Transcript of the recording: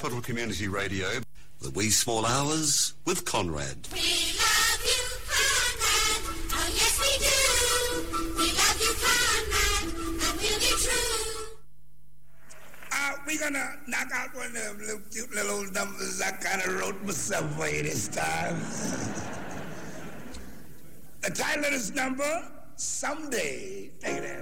Capital Community Radio, The Wee Small Hours with Conrad. We love you, Conrad. Oh, yes, we do. We love you, Conrad. And we'll be true. We're going to knock out one of them little cute little numbers I kind of wrote myself for you this time. The title of this number, Someday. Take it in.